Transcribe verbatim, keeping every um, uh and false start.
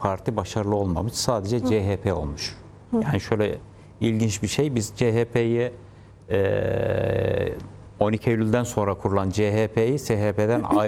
parti başarılı olmamış. Sadece Hı. C H P olmuş. Hı. Yani şöyle ilginç bir şey. Biz C H P'yi on iki Eylül'den sonra kurulan C H P'yi S H P'den